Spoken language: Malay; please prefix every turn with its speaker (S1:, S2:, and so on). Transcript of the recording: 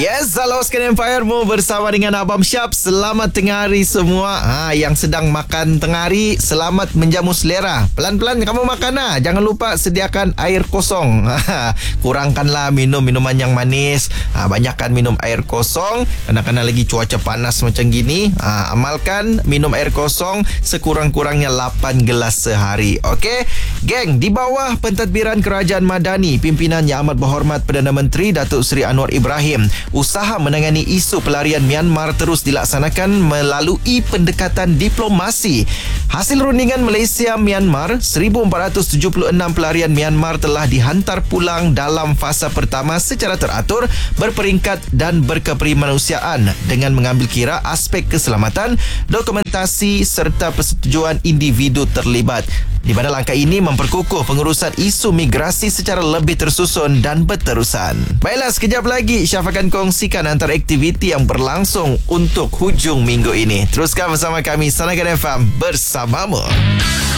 S1: Yes, Salam Scan Empire mu bersama dengan Abang Syab. Selamat tengah hari semua. Yang sedang makan tengah hari, selamat menjamu selera. Pelan-pelan kamu makan . Jangan lupa sediakan air kosong. Kurangkanlah minum minuman yang manis. Banyakkan minum air kosong. Kadang-kadang lagi cuaca panas macam gini. Amalkan minum air kosong sekurang-kurangnya 8 gelas sehari. Okey, geng, di bawah pentadbiran Kerajaan Madani, pimpinan Yang Amat Berhormat Perdana Menteri Datuk Seri Anwar Ibrahim, usaha menangani isu pelarian Myanmar terus dilaksanakan melalui pendekatan diplomasi. Hasil rundingan Malaysia-Myanmar, 1,476 pelarian Myanmar telah dihantar pulang dalam fasa pertama secara teratur, berperingkat dan berkeperimanusiaan dengan mengambil kira aspek keselamatan, dokumentasi serta persetujuan individu terlibat. Di mana langkah ini memperkukuh pengurusan isu migrasi secara lebih tersusun dan berterusan. Baiklah, sekejap lagi Syaf akan kongsikan antara aktiviti yang berlangsung untuk hujung minggu ini. Teruskan bersama kami, Sanagan FM bersamamu.